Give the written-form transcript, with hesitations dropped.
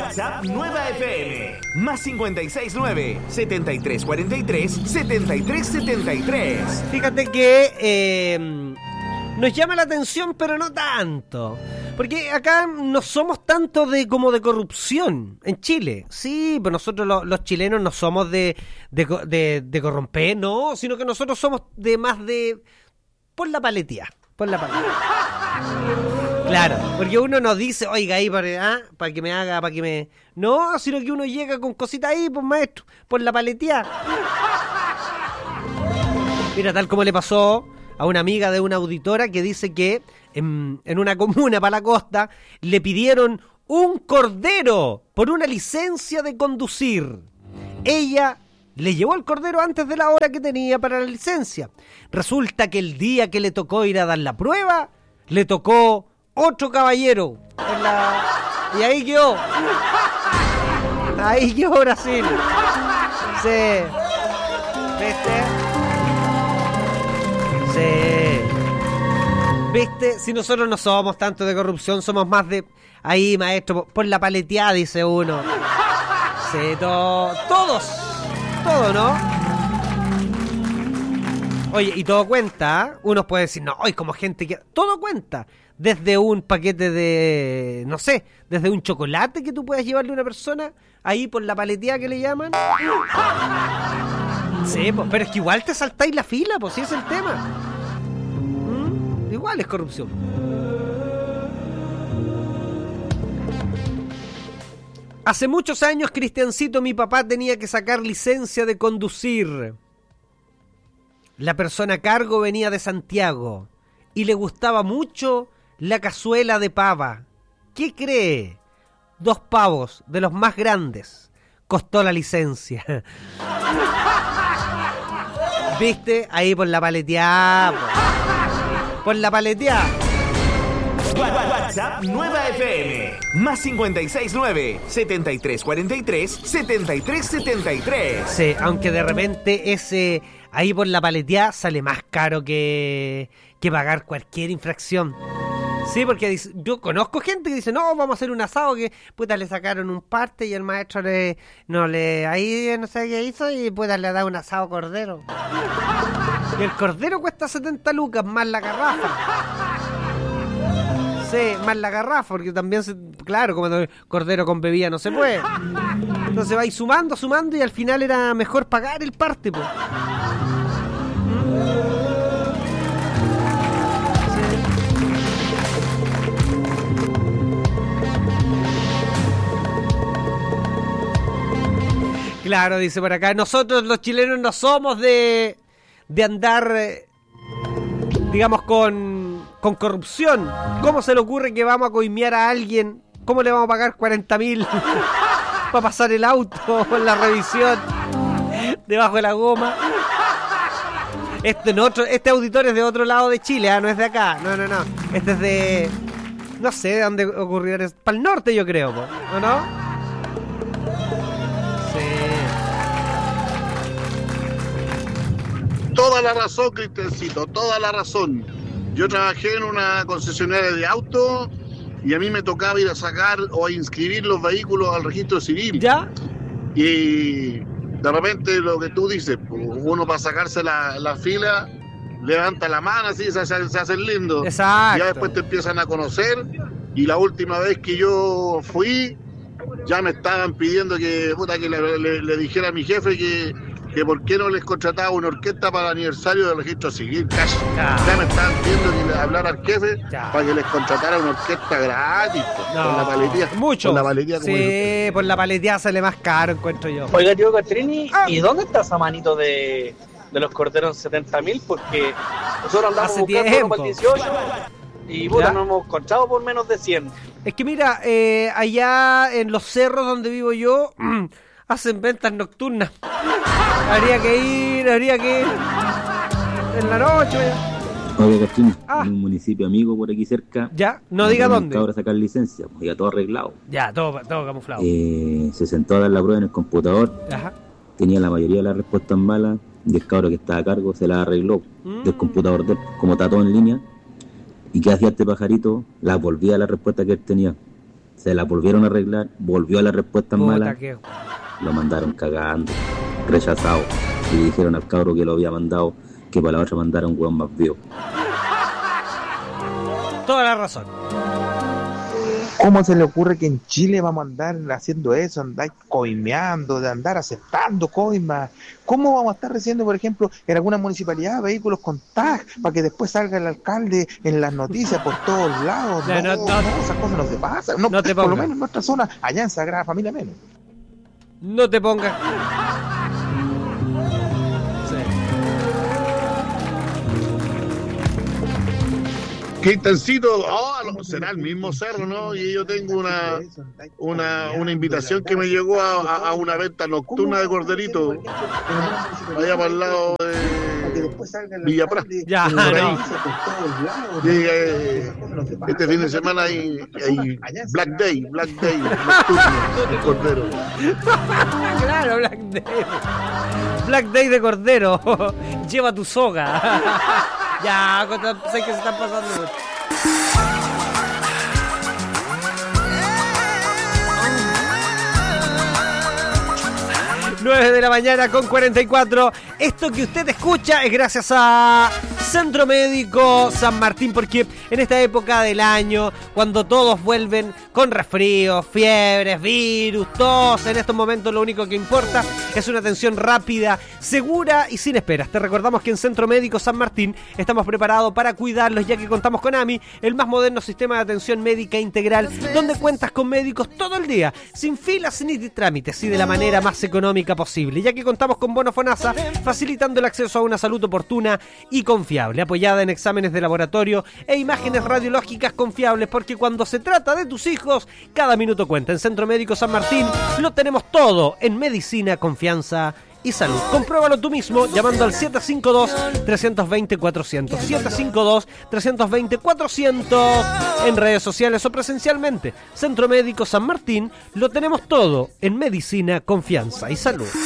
WhatsApp Nueva FM. Más 569-7343-7373. Fíjate que nos llama la atención, pero no tanto. Porque acá no somos tanto de corrupción en Chile. Sí, pues nosotros los chilenos no somos de corromper, no, sino que nosotros somos más de por la paletía. Claro, porque uno nos dice, oiga, ahí para que me haga, para que me... No, sino que uno llega con cositas ahí, pues maestro, por la paletía. Mira, tal como le pasó a una amiga de una auditora que dice que en una comuna para la costa le pidieron un cordero por una licencia de conducir. Ella le llevó el cordero antes de la hora que tenía para la licencia. Resulta que el día que le tocó ir a dar la prueba, le tocó otro caballero. Y ahí quedó. Ahí quedó Brasil. Sí. ¿Viste? Sí. ¿Viste? Si nosotros no somos tanto de corrupción, somos más de... Ahí, maestro, por la paleteada, dice uno. Sí, todo, ¿no? Oye, y todo cuenta, ¿eh? Uno puede decir, no, hay como gente que... Todo cuenta. Desde un paquete de... No sé, desde un chocolate que tú puedas llevarle a una persona, ahí por la paleteada que le llaman. Sí, pues, pero es que igual te saltáis la fila, pues, sí es el tema. Igual es corrupción. Hace muchos años, Cristiancito, mi papá tenía que sacar licencia de conducir. La persona a cargo venía de Santiago y le gustaba mucho la cazuela de pava. ¿Qué cree? 2 pavos de los más grandes costó la licencia. ¿Viste? Ahí por la paleteada. Por la paleteada. WhatsApp Nueva FM. Más 569-7343-7373. Sí, aunque de repente ese ahí por la paleteada sale más caro que pagar cualquier infracción. Sí, porque yo conozco gente que dice, no, vamos a hacer un asado que puta le sacaron un parte y el maestro ahí no sé qué hizo y puta le da un asado cordero. Y el cordero cuesta 70 lucas más la garrafa. Sí, más la garrafa, porque también, claro, como el cordero con bebida no se puede. Entonces vais sumando y al final era mejor pagar el parte, pues. Claro, dice por acá, nosotros los chilenos no somos de andar, digamos, con corrupción. ¿Cómo se le ocurre que vamos a coimear a alguien? ¿Cómo le vamos a pagar 40.000 para pasar el auto en la revisión debajo de la goma? Este auditor es de otro lado de Chile, no es de acá. No. Este es de... No sé de dónde ocurrió. Para el norte, yo creo, ¿o no? Toda la razón, Cristiancito, toda la razón. Yo trabajé en una concesionaria de autos y a mí me tocaba ir a sacar o a inscribir los vehículos al registro civil. ¿Ya? Y de repente lo que tú dices, uno para sacarse la fila levanta la mano así, se hace lindo. Exacto. Ya después te empiezan a conocer y la última vez que yo fui ya me estaban pidiendo que le dijera a mi jefe que por qué no les contrataba una orquesta para el aniversario del registro civil. Ya me estaban pidiendo que le hablara al jefe para que les contratara una orquesta gratis, por la paletía. Mucho. Por la paletía, sí, por la paletía sale más caro, encuentro yo. Oiga, tío Catrini, ¿y dónde está esa manito de los corderos 70.000? Porque nosotros andamos hace buscando tiempo. Para el 18 y puta, nos hemos encontrado por menos de 100. Es que mira, allá en los cerros donde vivo yo hacen ventas nocturnas. Habría que ir en la noche. Oiga, Cachín, en un municipio amigo por aquí cerca. Ya, no diga dónde. Ahora sacar licencia, pues ya todo arreglado. Ya, todo camuflado. Se sentó a dar la prueba en el computador. Ajá. Tenía la mayoría de las respuestas malas y el cabro que estaba a cargo se las arregló del computador de él, como está todo en línea. ¿Y qué hacía este pajarito? La volvía a la respuesta que él tenía. Se la volvieron a arreglar, volvió a las respuestas Puta, malas, que- lo mandaron cagando, rechazado. Y le dijeron al cabro que lo había mandado que para la otra mandara un hueón más vivo. Toda la razón. ¿Cómo se le ocurre que en Chile vamos a andar haciendo eso, andar coimeando, de andar aceptando coimas? ¿Cómo vamos a estar recibiendo, por ejemplo, en alguna municipalidad vehículos con tag para que después salga el alcalde en las noticias por todos lados? No, No, no, esas cosas no se pasan. No, no te por lo pongas. menos en nuestra zona, allá en Sagrada Familia menos. No te pongas. Sí. Qué intensito. Será el mismo cerro, ¿no? Y yo tengo una invitación que me llegó a una venta nocturna de corderito allá para el lado de Villa Prat. Ya, Por ahí. no. Y, este fin de semana hay Black Day nocturno de cordero. Claro, Black Day. Black Day de Cordero. Lleva tu soga. Ya, sé que se están pasando. 9 de la mañana con 44. Esto que usted escucha es gracias a Centro Médico San Martín, porque en esta época del año, cuando todos vuelven con resfríos, fiebres, virus, tos, en estos momentos lo único que importa es una atención rápida, segura y sin esperas. Te recordamos que en Centro Médico San Martín estamos preparados para cuidarlos, ya que contamos con AMI, el más moderno sistema de atención médica integral, donde cuentas con médicos todo el día, sin filas ni trámites y de la manera más económica posible, ya que contamos con Bono Fonasa, facilitando el acceso a una salud oportuna y confiable, apoyada en exámenes de laboratorio e imágenes radiológicas confiables, porque cuando se trata de tus hijos, cada minuto cuenta. En Centro Médico San Martín lo tenemos todo en medicina, confianza y salud. Compruébalo tú mismo llamando al 752-320-400. 752-320-400 en redes sociales o presencialmente. Centro Médico San Martín lo tenemos todo en medicina, confianza y salud.